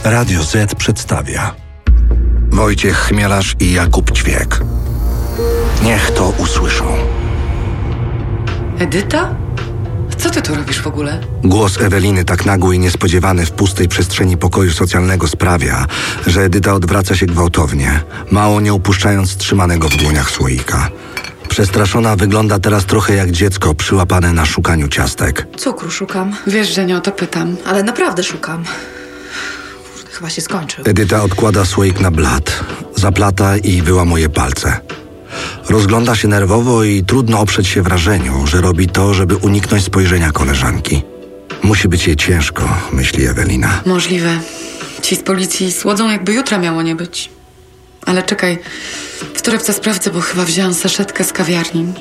Radio Z przedstawia Wojciech Chmielarz i Jakub Ćwiek. Niech to usłyszą. Edyta? Co ty tu robisz w ogóle? Głos Eweliny, tak nagły i niespodziewany w pustej przestrzeni pokoju socjalnego, sprawia, że Edyta odwraca się gwałtownie, mało nie upuszczając trzymanego w dłoniach słoika. Przestraszona wygląda teraz trochę jak dziecko przyłapane na szukaniu ciastek. Cukru szukam, Wiesz, że nie o to pytam. ale naprawdę szukam. Chyba się skończył. Edyta odkłada słoik na blat, zaplata i wyłamuje palce. Rozgląda się nerwowo i trudno oprzeć się wrażeniu, że robi to, żeby uniknąć spojrzenia koleżanki. Musi być jej ciężko, myśli Ewelina. Możliwe. Ci z policji słodzą, jakby jutra miało nie być. Ale czekaj, w torebce sprawdzę, bo chyba wzięłam saszetkę z kawiarni.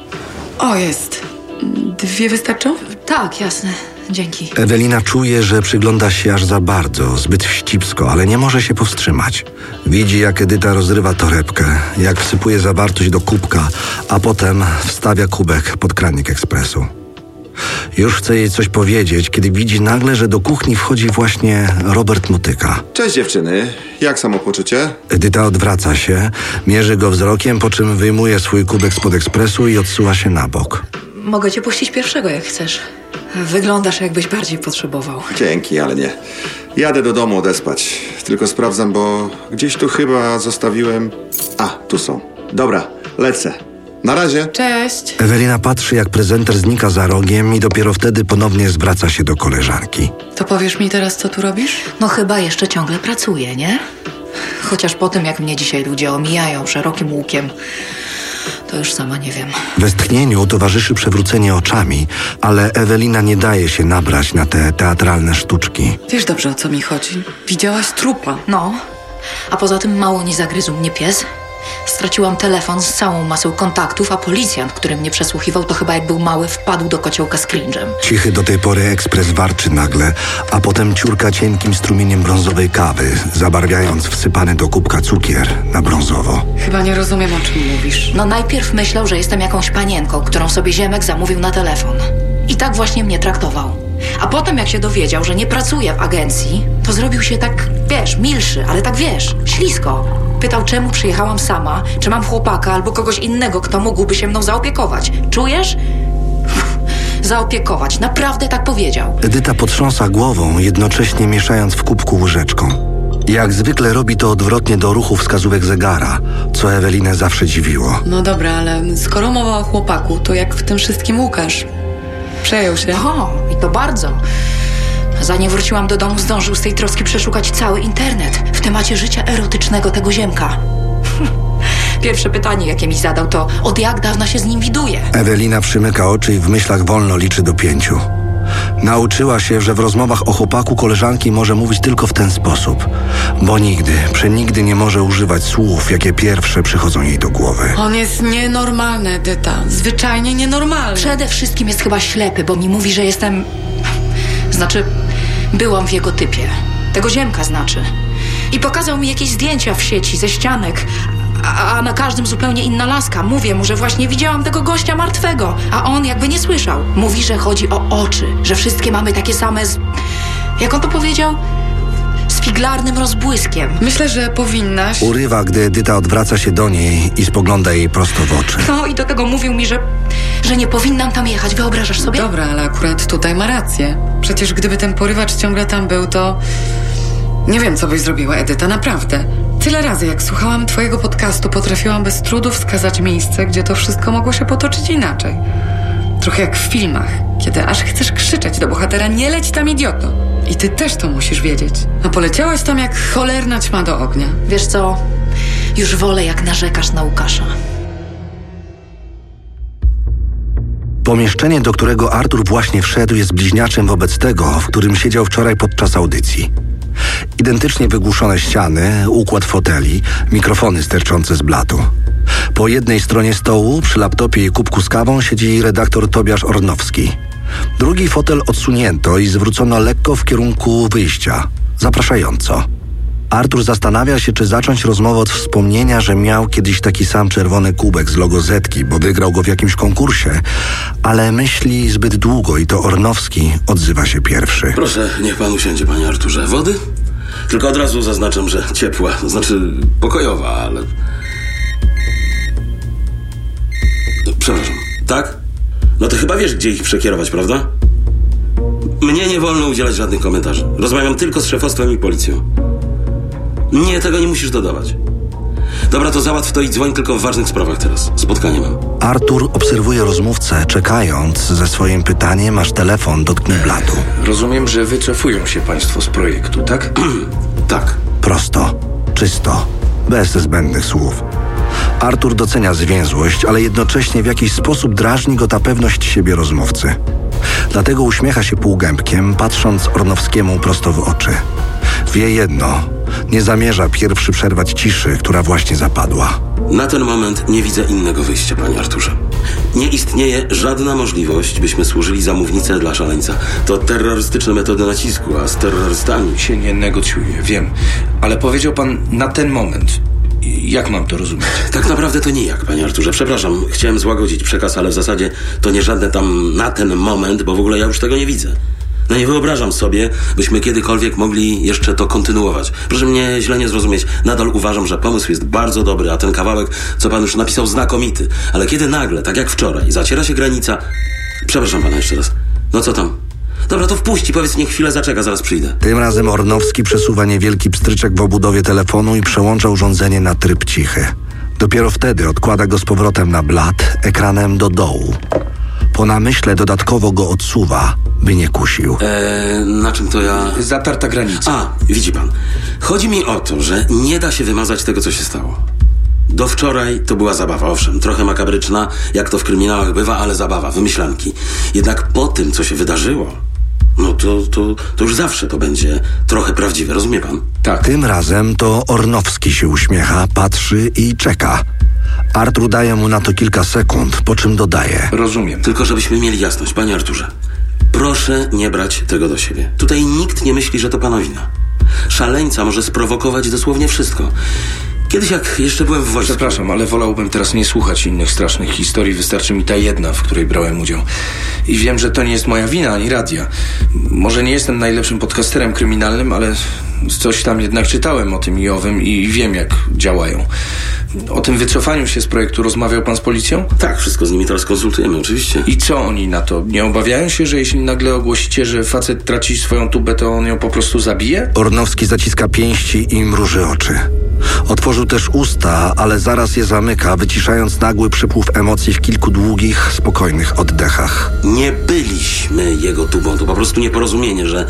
O, jest. 2 wystarczą? Tak, jasne. Dzięki. Ewelina czuje, że przygląda się aż za bardzo, zbyt wścibsko, ale nie może się powstrzymać. Widzi, jak Edyta rozrywa torebkę, jak wsypuje zawartość do kubka, a potem wstawia kubek pod kranik ekspresu. Już chce jej coś powiedzieć, kiedy widzi nagle, że do kuchni wchodzi właśnie Robert Motyka. Cześć dziewczyny, jak samopoczucie? Edyta odwraca się, mierzy go wzrokiem, po czym wyjmuje swój kubek spod ekspresu i odsuwa się na bok. Mogę cię puścić pierwszego, jak chcesz. Wyglądasz, jakbyś bardziej potrzebował. Dzięki, ale nie. Jadę do domu odespać. Tylko sprawdzam, bo gdzieś tu chyba zostawiłem... A, tu są. Dobra, lecę. Na razie. Cześć. Ewelina patrzy, jak prezenter znika za rogiem i dopiero wtedy ponownie zwraca się do koleżanki. To powiesz mi teraz, co tu robisz? No chyba jeszcze ciągle pracuję, nie? Chociaż po tym, jak mnie dzisiaj ludzie omijają szerokim łukiem, to już sama nie wiem. Westchnieniu towarzyszy przewrócenie oczami, ale Ewelina nie daje się nabrać na te teatralne sztuczki. Wiesz dobrze, o co mi chodzi. Widziałaś trupa. No, a poza tym mało nie zagryzł mnie pies. Straciłam telefon z całą masą kontaktów, a policjant, który mnie przesłuchiwał, to chyba jak był mały, wpadł do kociołka z cringe'em. Cichy do tej pory ekspres warczy nagle, a potem ciurka cienkim strumieniem brązowej kawy, zabarwiając wsypany do kubka cukier na brązowo. Chyba nie rozumiem, o czym mówisz. No najpierw myślał, że jestem jakąś panienką, którą sobie ziemek zamówił na telefon. I tak właśnie mnie traktował. A potem jak się dowiedział, że nie pracuję w agencji, to zrobił się tak, wiesz, milszy, ale tak wiesz, ślisko. Pytał, czemu przyjechałam sama, czy mam chłopaka albo kogoś innego, kto mógłby się mną zaopiekować. Czujesz? Zaopiekować. Naprawdę tak powiedział. Edyta potrząsa głową, jednocześnie mieszając w kubku łyżeczką. Jak zwykle robi to odwrotnie do ruchu wskazówek zegara, co Ewelinę zawsze dziwiło. No dobra, ale skoro mowa o chłopaku, to jak w tym wszystkim Łukasz? Przejął się. O, i to bardzo. Zanim wróciłam do domu, zdążył z tej troski przeszukać cały internet w temacie życia erotycznego tego ziemka. Pierwsze pytanie, jakie mi zadał, to od jak dawna się z nim widuje? Ewelina przymyka oczy i w myślach wolno liczy do 5. Nauczyła się, że w rozmowach o chłopaku koleżanki może mówić tylko w ten sposób, bo nigdy, przenigdy nie może używać słów, jakie pierwsze przychodzą jej do głowy. On jest nienormalny, Edyta. Zwyczajnie nienormalny. Przede wszystkim jest chyba ślepy, bo mi mówi, że jestem... Znaczy, byłam w jego typie. Tego ziemka znaczy. I pokazał mi jakieś zdjęcia w sieci ze ścianek, a na każdym zupełnie inna laska. Mówię mu, że właśnie widziałam tego gościa martwego, a on jakby nie słyszał. Mówi, że chodzi o oczy, że wszystkie mamy takie same z... Jak on to powiedział? Z figlarnym rozbłyskiem. Myślę, że powinnaś... Urywa, gdy Edyta odwraca się do niej i spogląda jej prosto w oczy. No i do tego mówił mi, że nie powinnam tam jechać. Wyobrażasz sobie? Dobra, ale akurat tutaj ma rację. Przecież gdyby ten porywacz ciągle tam był, to... Nie wiem, co byś zrobiła, Edyta, naprawdę. Tyle razy, jak słuchałam twojego podcastu, potrafiłam bez trudu wskazać miejsce, gdzie to wszystko mogło się potoczyć inaczej. Trochę jak w filmach, kiedy aż chcesz krzyczeć do bohatera: nie leć tam, idioto. I ty też to musisz wiedzieć. A poleciałaś tam jak cholerna ćma do ognia. Wiesz co? Już wolę, jak narzekasz na Łukasza. Pomieszczenie, do którego Artur właśnie wszedł, jest bliźniaczem wobec tego, w którym siedział wczoraj podczas audycji. Identycznie wygłuszone ściany, układ foteli, mikrofony sterczące z blatu. Po jednej stronie stołu, przy laptopie i kubku z kawą, siedzi redaktor Tobiasz Ornowski. Drugi fotel odsunięto i zwrócono lekko w kierunku wyjścia, zapraszająco. Artur zastanawia się, czy zacząć rozmowę od wspomnienia, że miał kiedyś taki sam czerwony kubek z logo Zetki, bo wygrał go w jakimś konkursie, ale myśli zbyt długo i to Ornowski odzywa się pierwszy. Proszę, niech pan usiądzie, panie Arturze. Wody? Tylko od razu zaznaczam, że ciepła, znaczy pokojowa, ale... Przepraszam, tak? No to chyba wiesz, gdzie ich przekierować, prawda? Mnie nie wolno udzielać żadnych komentarzy. Rozmawiam tylko z szefostwem i policją. Nie, tego nie musisz dodawać. Dobra, to załatw to i dzwoń tylko w ważnych sprawach teraz. Spotkanie mam. Artur obserwuje rozmówcę, czekając ze swoim pytaniem, aż telefon dotknie blatu. Rozumiem, że wycofują się państwo z projektu, tak? Tak. Prosto, czysto, bez zbędnych słów. Artur docenia zwięzłość, ale jednocześnie w jakiś sposób drażni go ta pewność siebie rozmówcy. Dlatego uśmiecha się półgębkiem, patrząc Ornowskiemu prosto w oczy. Wie jedno, nie zamierza pierwszy przerwać ciszy, która właśnie zapadła. Na ten moment nie widzę innego wyjścia, panie Arturze. Nie istnieje żadna możliwość, byśmy służyli za mównicę dla szaleńca. To terrorystyczne metody nacisku, a z terrorystami... Się nie negocjuje, wiem. Ale powiedział pan na ten moment. Jak mam to rozumieć? Tak naprawdę to nijak, panie Arturze. Przepraszam, chciałem złagodzić przekaz, ale w zasadzie to nie żadne tam na ten moment, bo w ogóle ja już tego nie widzę. No nie wyobrażam sobie, byśmy kiedykolwiek mogli jeszcze to kontynuować. Proszę mnie źle nie zrozumieć. Nadal uważam, że pomysł jest bardzo dobry, a ten kawałek, co pan już napisał, znakomity. Ale kiedy nagle, tak jak wczoraj, zaciera się granica... Przepraszam pana jeszcze raz. No co tam? Dobra, to wpuść i powiedz, niech chwilę zaczeka, zaraz przyjdę. Tym razem Ornowski przesuwa niewielki pstryczek w obudowie telefonu i przełącza urządzenie na tryb cichy. Dopiero wtedy odkłada go z powrotem na blat, ekranem do dołu. Po namyśle dodatkowo go odsuwa, by nie kusił. Na czym to ja... Zatarta granica. A, widzi pan. Chodzi mi o to, że nie da się wymazać tego, co się stało. Do wczoraj to była zabawa, owszem, trochę makabryczna, jak to w kryminałach bywa, ale zabawa, wymyślanki. Jednak po tym, co się wydarzyło, no to już zawsze to będzie trochę prawdziwe, rozumie pan? Tak. Tym razem to Ornowski się uśmiecha, patrzy i czeka. Artur daje mu na to kilka sekund, po czym dodaje. Rozumiem. Tylko żebyśmy mieli jasność, panie Arturze. Proszę nie brać tego do siebie. Tutaj nikt nie myśli, że to pana wina. Szaleńca może sprowokować dosłownie wszystko. Kiedyś jak jeszcze byłem w wojsku... Przepraszam, ale wolałbym teraz nie słuchać innych strasznych historii. Wystarczy mi ta jedna, w której brałem udział. I wiem, że to nie jest moja wina, ani radia. Może nie jestem najlepszym podcasterem kryminalnym, ale coś tam jednak czytałem o tym i owym i wiem, jak działają. O tym wycofaniu się z projektu rozmawiał pan z policją? Tak, wszystko z nimi teraz konsultujemy, oczywiście. I co oni na to? Nie obawiają się, że jeśli nagle ogłosicie, że facet traci swoją tubę, to on ją po prostu zabije? Ornowski zaciska pięści i mruży oczy. Otworzył też usta, ale zaraz je zamyka, wyciszając nagły przypływ emocji w kilku długich, spokojnych oddechach. Nie byliśmy jego tubą, to po prostu nieporozumienie, że...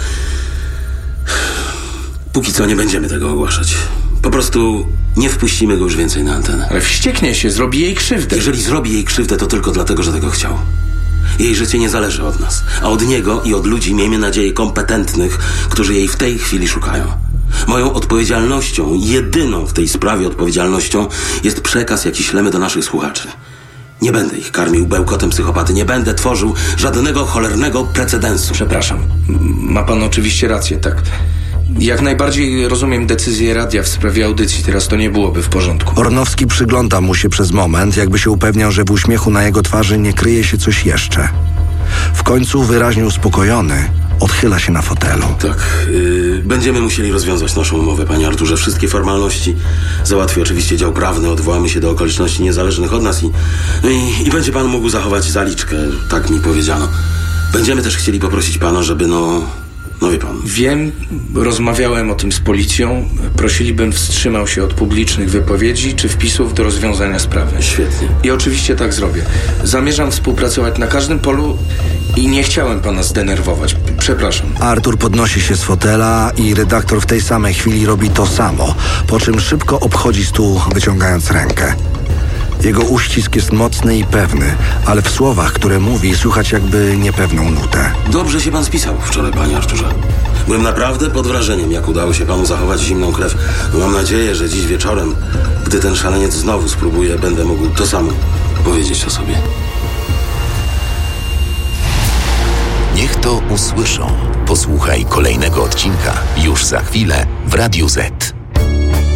Póki co nie będziemy tego ogłaszać. Po prostu nie wpuścimy go już więcej na antenę. Ale wścieknie się, zrobi jej krzywdę. Jeżeli zrobi jej krzywdę, to tylko dlatego, że tego chciał. Jej życie nie zależy od nas, a od niego i od ludzi, miejmy nadzieję, kompetentnych, którzy jej w tej chwili szukają. Moją odpowiedzialnością, jedyną w tej sprawie odpowiedzialnością jest przekaz, jaki ślemy do naszych słuchaczy. Nie będę ich karmił bełkotem psychopaty, nie będę tworzył żadnego cholernego precedensu. Przepraszam, ma pan oczywiście rację, tak. Jak najbardziej rozumiem decyzję radia w sprawie audycji, teraz to nie byłoby w porządku. Ornowski przygląda mu się przez moment, jakby się upewniał, że w uśmiechu na jego twarzy nie kryje się coś jeszcze. W końcu, wyraźnie uspokojony, odchyla się na fotelu. Tak, będziemy musieli rozwiązać naszą umowę, panie Arturze. Wszystkie formalności załatwi oczywiście dział prawny, odwołamy się do okoliczności niezależnych od nas i będzie pan mógł zachować zaliczkę, tak mi powiedziano. Będziemy też chcieli poprosić pana, żeby no wie pan. Wiem, rozmawiałem o tym z policją. Prosili, wstrzymał się od publicznych wypowiedzi czy wpisów do rozwiązania sprawy. Świetnie. I oczywiście tak zrobię. Zamierzam współpracować na każdym polu i nie chciałem pana zdenerwować. Przepraszam. Artur podnosi się z fotela i redaktor w tej samej chwili robi to samo, po czym szybko obchodzi stół, wyciągając rękę. Jego uścisk jest mocny i pewny, ale w słowach, które mówi, słychać jakby niepewną nutę. Dobrze się pan spisał wczoraj, panie Arturze. Byłem naprawdę pod wrażeniem, jak udało się panu zachować zimną krew. Mam nadzieję, że dziś wieczorem, gdy ten szaleniec znowu spróbuje, będę mógł to samo powiedzieć o sobie. Niech to usłyszą. Posłuchaj kolejnego odcinka już za chwilę w Radiu Z.